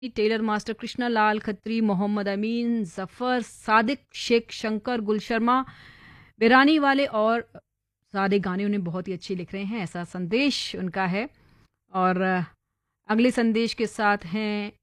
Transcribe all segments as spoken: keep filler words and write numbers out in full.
Tailor master Krishna लाल खत्री, मोहम्मद अमीन, जफर, सादिक शेख, शंकर, गुल शर्मा, बिरानी वाले और सारे गाने उन्हें बहुत ही अच्छे लिख रहे हैं, ऐसा संदेश उनका है। और अ, अगले संदेश के साथ हैं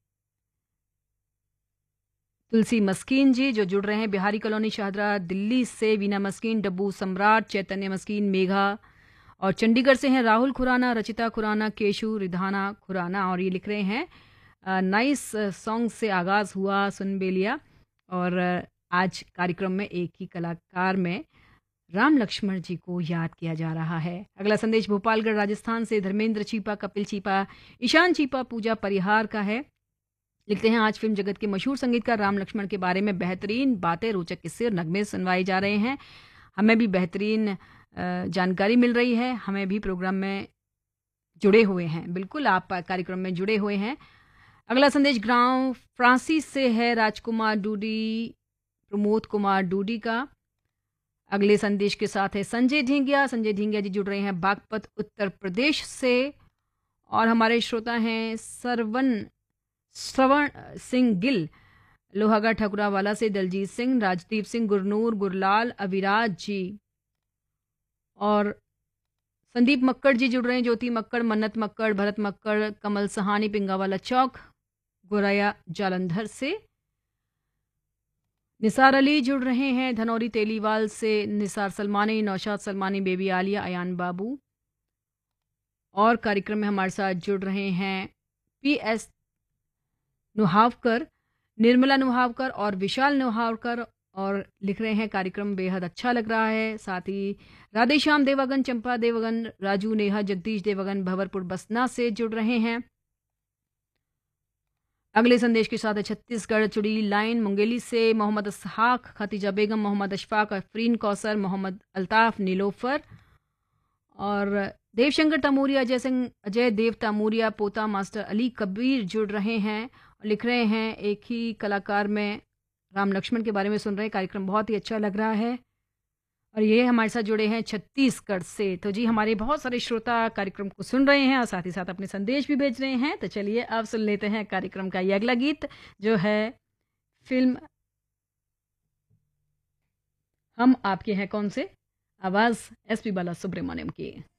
तुलसी मस्कीन जी जो जुड़ रहे हैं बिहारी कॉलोनी शाहदरा दिल्ली से, वीना मस्कीन, डब्बू सम्राट, चैतन्य मस्कीन, मेघा, और चंडीगढ़ से हैं राहुल खुराना, रचिता खुराना, केशु रिधाना खुराना, और ये लिख रहे हैं नाइस सॉन्ग से आगाज़ हुआ सुनबेलिया, और अ, आज कार्यक्रम में एक ही कलाकार में राम लक्ष्मण जी को याद किया जा रहा है। अगला संदेश भोपालगढ़ राजस्थान से धर्मेंद्र चीपा, कपिल चीपा, ईशान चीपा, पूजा परिहार का है। लिखते हैं आज फिल्म जगत के मशहूर संगीतकार राम लक्ष्मण के बारे में बेहतरीन बातें, रोचक किस्से और नगमे सुनवाए जा रहे हैं। हमें भी बेहतरीन अ, जानकारी मिल रही है, हमें भी प्रोग्राम में जुड़े हुए हैं, बिल्कुल आप कार्यक्रम में जुड़े हुए हैं। अगला संदेश ग्राम फ्रांसी से है राजकुमार डूडी, प्रमोद कुमार डूडी का। अगले संदेश के साथ है संजय ढींगिया, संजय ढींगिया जी जुड़ रहे हैं बागपत उत्तर प्रदेश से, और हमारे श्रोता हैं सरवन श्रवण सिंह गिल, लोहागढ़ ठकुरावाला से, दलजीत सिंह, राजदीप सिंह, गुरनूर, गुरलाल, अविराज जी, और संदीप मक्कड़ जी जुड़ रहे हैं, ज्योति मक्कड़, मन्नत मक्कड़, भरत मक्कड़, कमल सहानी, पिंगावाला चौक, गोरैया जालंधर से। निसार अली जुड़ रहे हैं धनौरी तेलीवाल से, निसार सलमानी, नौशाद सलमानी, बेबी आलिया, अयान बाबू, और कार्यक्रम में हमारे साथ जुड़ रहे हैं पी एस नुहावकर, निर्मला नुहावकर और विशाल नुहावकर, और लिख रहे हैं कार्यक्रम बेहद अच्छा लग रहा है। साथ ही राधेश्याम देवागन, चंपा देवागन, राजू, नेहा, जगदीश देवागन भंवरपुर बसना से जुड़ रहे हैं। अगले संदेश के साथ है छत्तीसगढ़ चुड़ी लाइन मुंगेली से मोहम्मद इसहाक, खतीजा बेगम, मोहम्मद अशफाक, अफरीन कौसर, मोहम्मद अल्ताफ, नीलोफर, और देवशंकर तमूरिया, अजय सिंह, अजय देव तमूरिया, पोता मास्टर अली कबीर जुड़ रहे हैं और लिख रहे हैं एक ही कलाकार में राम लक्ष्मण के बारे में सुन रहे हैं, कार्यक्रम बहुत ही अच्छा लग रहा है। और ये हमारे साथ जुड़े हैं छत्तीसगढ़ से। तो जी हमारे बहुत सारे श्रोता कार्यक्रम को सुन रहे हैं और साथ ही साथ अपने संदेश भी भेज रहे हैं। तो चलिए अब सुन लेते हैं कार्यक्रम का ये अगला गीत, जो है फिल्म हम आपके हैं कौन से, आवाज़ एस पी बाला सुब्रमण्यम की।